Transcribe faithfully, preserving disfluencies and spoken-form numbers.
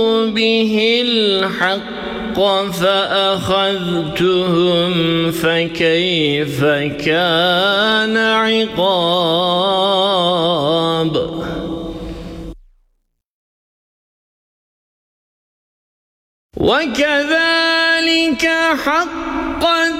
به الحق فأخذتهم فكيف كان عقاب. وكذلك حقت